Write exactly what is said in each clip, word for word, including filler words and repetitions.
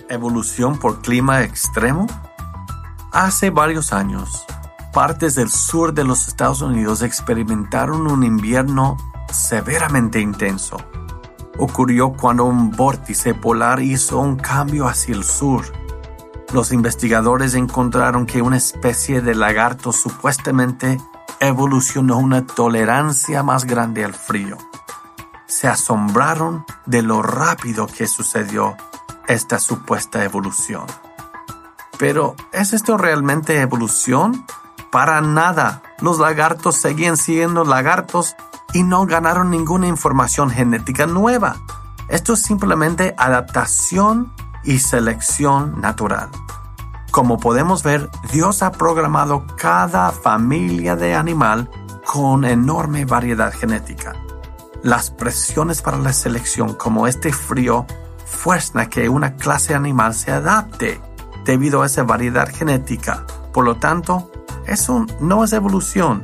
¿Evolución por clima extremo? Hace varios años, partes del sur de los Estados Unidos experimentaron un invierno severamente intenso. Ocurrió cuando un vórtice polar hizo un cambio hacia el sur. Los investigadores encontraron que una especie de lagarto supuestamente evolucionó una tolerancia más grande al frío. Se asombraron de lo rápido que sucedió esta supuesta evolución. Pero, ¿es esto realmente evolución? Para nada. Los lagartos seguían siendo lagartos y no ganaron ninguna información genética nueva. Esto es simplemente adaptación y selección natural. Como podemos ver, Dios ha programado cada familia de animal con enorme variedad genética. Las presiones para la selección, como este frío, fuerzan a que una clase animal se adapte debido a esa variedad genética. Por lo tanto, eso no es evolución.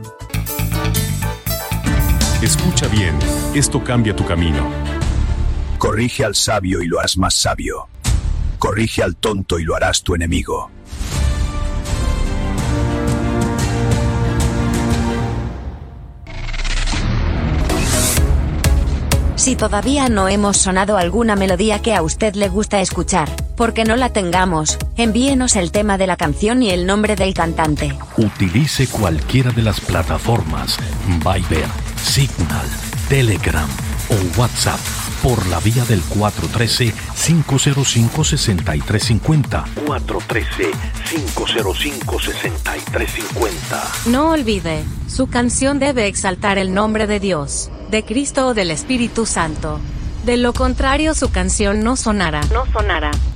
Escucha bien, esto cambia tu camino. Corrige al sabio y lo harás más sabio. Corrige al tonto y lo harás tu enemigo. Si todavía no hemos sonado alguna melodía que a usted le gusta escuchar, porque no la tengamos, envíenos el tema de la canción y el nombre del cantante. Utilice cualquiera de las plataformas Viber, Signal, Telegram o WhatsApp por la vía del cuatro uno tres, cinco cero cinco, seis tres cinco cero. cuatro uno tres, cinco cero cinco, seis tres cinco cero. No olvide, su canción debe exaltar el nombre de Dios, de Cristo o del Espíritu Santo. De lo contrario, su canción no sonará. No sonará.